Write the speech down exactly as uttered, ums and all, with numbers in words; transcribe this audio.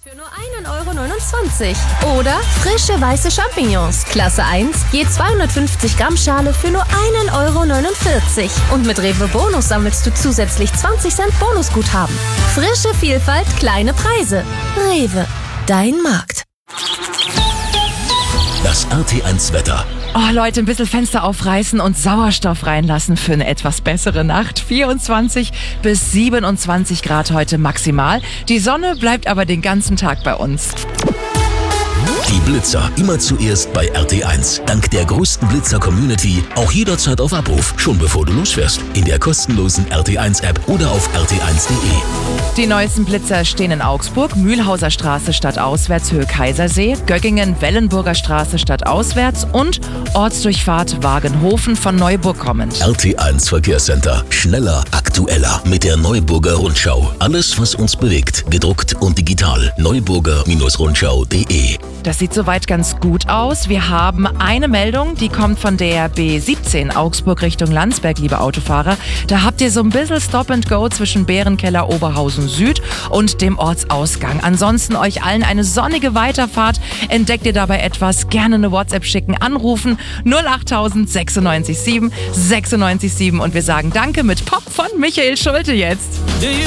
Für nur einen Euro neunundzwanzig. Oder frische weiße Champignons. Klasse eins, je zweihundertfünfzig Gramm Schale für nur einen Euro neunundvierzig. Und mit Rewe Bonus sammelst du zusätzlich zwanzig Cent Bonusguthaben. Frische Vielfalt, kleine Preise. Rewe, dein Markt. Das R T eins Wetter. Oh Leute, ein bisschen Fenster aufreißen und Sauerstoff reinlassen für eine etwas bessere Nacht. vierundzwanzig bis siebenundzwanzig Grad heute maximal. Die Sonne bleibt aber den ganzen Tag bei uns. Die Blitzer immer zuerst bei R T eins. Dank der größten Blitzer-Community auch jederzeit auf Abruf, schon bevor du losfährst. In der kostenlosen R T eins App oder auf r t eins punkt de. Die neuesten Blitzer stehen in Augsburg, Mühlhauser Straße stadtauswärts, Höhe Kaisersee, Göggingen, Wellenburger Straße stadtauswärts und Ortsdurchfahrt Wagenhofen von Neuburg kommend. R T eins Verkehrscenter. Schneller, aktueller mit der Neuburger Rundschau. Alles, was uns bewegt, gedruckt und digital. neuburger Rundschau punkt de. Das sieht soweit ganz gut aus. Wir haben eine Meldung, die kommt von der B siebzehn Augsburg Richtung Landsberg, liebe Autofahrer. Da habt ihr so ein bisschen Stop and Go zwischen Bärenkeller, Oberhausen Süd und dem Ortsausgang. Ansonsten euch allen eine sonnige Weiterfahrt. Entdeckt ihr dabei etwas, gerne eine WhatsApp schicken, anrufen null achttausend sechsundneunzig sieben sechsundneunzig sieben und wir sagen Danke mit Pop von Michael Schulte jetzt.